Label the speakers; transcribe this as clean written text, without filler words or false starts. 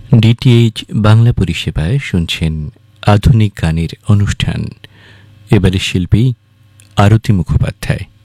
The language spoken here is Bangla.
Speaker 1: ডিটিএইচ বাংলা পরিষেবায় শুনছেন আধুনিক গানের অনুষ্ঠান। এবারের শিল্পী আরতি মুখোপাধ্যায়।